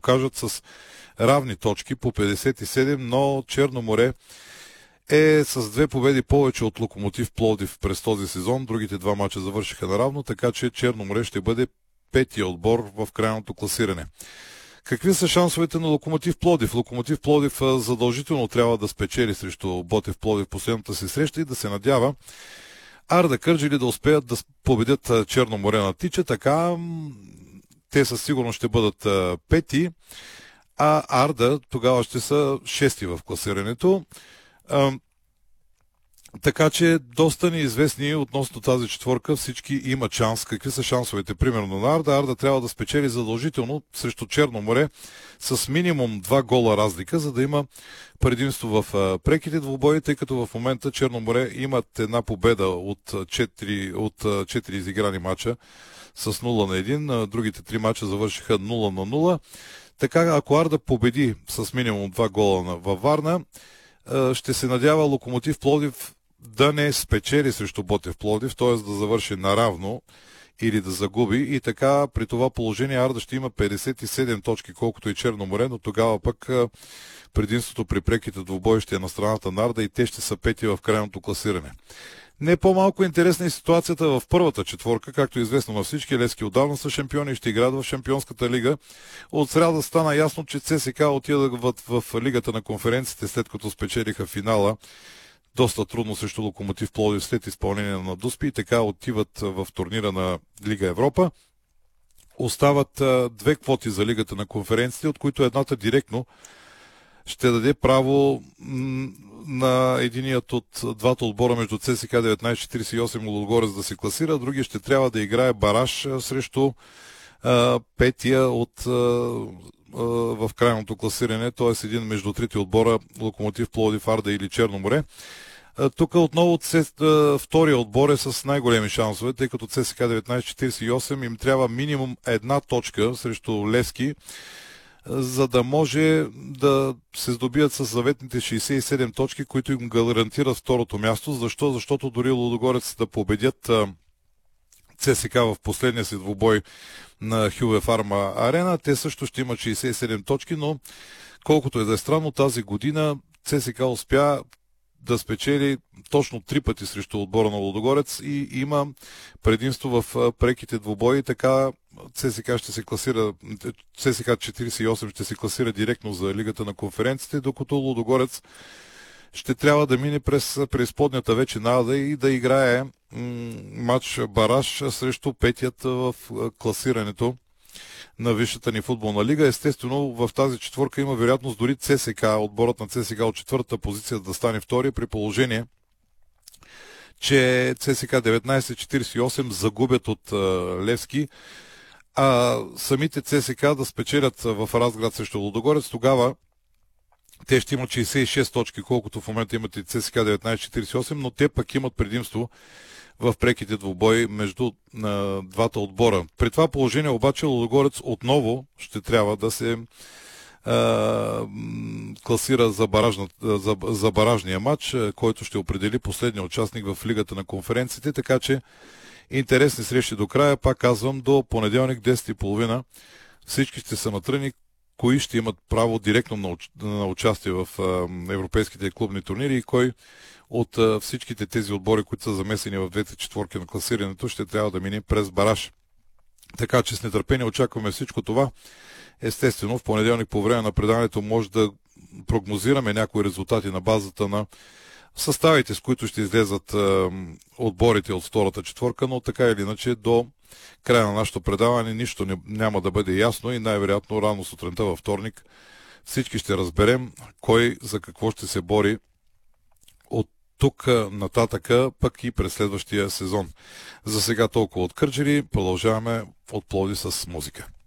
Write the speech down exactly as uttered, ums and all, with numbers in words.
окажат с равни точки по петдесет и седем, но Черно море е с две победи повече от Локомотив Пловдив през този сезон. Другите два мача завършиха наравно, така че Черно море ще бъде петия отбор в крайното класиране. Какви са шансовете на Локомотив Пловдив? Локомотив Пловдив задължително трябва да спечели срещу Ботев Пловдив последната си среща и да се надява Арда Кърджали да успеят да победят Черно море на тича. Така те със сигурност ще бъдат пети, а Арда тогава ще са шести в класирането. Така че доста неизвестни относно тази четворка. Всички имат шанс. Какви са шансовете? Примерно на Арда. Арда трябва да спечели задължително срещу Черно море с минимум два гола разлика, за да има предимство в преките двубои, тъй като в момента Черно море имат една победа от четири, от четири изиграни мача с нула на едно. Другите три мача завършиха нула на нула. Така, ако Арда победи с минимум два гола във Варна, ще се надява Локомотив Пловдив да не спечели срещу Ботев Пловдив, т.е. да завърши наравно или да загуби, и така при това положение Арда ще има петдесет и седем точки, колкото и Черно море, но тогава пък предимството при преките двубои ще е на страната на Арда и те ще са пети в крайното класиране. Не по-малко интересна е ситуацията в първата четворка. Както е известно на всички, Левски отдавна са шампиони и ще играят в Шампионската лига. От сряда стана ясно, че ЦСКА отидат в, в лигата на конференциите, след като спечелиха финала доста трудно срещу Локомотив Пловдив след изпълнение на Дуспи, и така отиват в турнира на Лига Европа. Остават а, две квоти за лигата на конференциите, от които едната директно ще даде право м- на единият от двата отбора между ЦСКА деветнайсет четирийсет и осем Лудогорец да се класира, другия ще трябва да играе бараж а, срещу а, петия от а, а, в крайното класиране, т.е. един между трите отбора Локомотив Пловдив, Арда или Черно море. Тук отново втория отбор е с най-големи шансове, тъй като ЦСКА деветнайсет четирийсет и осем им трябва минимум една точка срещу Левски, за да може да се здобият с заветните шейсет и седем точки, които им гарантират второто място. Защо? Защото дори Лудогорец да победят ЦСКА в последния си двубой на Хюве Фарма Арена, те също ще имат шейсет и седем точки, но колкото е да е странно, тази година ЦСКА успя да спечели точно три пъти срещу отбора на Лудогорец и има предимство в преките двубои. Така ЦСКА ще се класира, ЦСКА четирийсет и осем ще се класира директно за лигата на конференциите, докато Лудогорец ще трябва да мине през преизподнята вече нада и да играе м- матч бараж срещу петият в класирането на висшата ни футболна лига. Естествено, в тази четворка има вероятност дори ЦСКА, отборът на ЦСКА от четвъртата позиция да стане втори, при положение, че ЦСКА деветнайсет четирийсет и осем загубят от а, Левски, а самите ЦСКА да спечелят в Разград срещу Лудогорец. Тогава те ще имат шейсет и шест точки, колкото в момента имат и ЦСКА деветнайсет четирийсет и осем, но те пък имат предимство в преките двубои между а, двата отбора. При това положение обаче Лудогорец отново ще трябва да се а, класира за, баражна, за, за баражния матч, който ще определи последния участник в лигата на конференциите, така че интересни срещи до края. Пак казвам, до понеделник десет и тридесет всички ще са натръни кои ще имат право директно на, на участие в а, европейските клубни турнири и кой от а, всичките тези отбори, които са замесени в двете четворки на класирането, ще трябва да мине през бараж. Така че с нетърпение очакваме всичко това. Естествено, в понеделник по време на предаването може да прогнозираме някои резултати на базата на съставите, с които ще излезат а, отборите от втората четворка, но така или иначе до края на нашето предаване нищо не, няма да бъде ясно и най-вероятно рано сутринта във вторник всички ще разберем кой за какво ще се бори от тук нататъка, пък и през следващия сезон. За сега толкова от Кърджали, продължаваме от Пловдив с музика.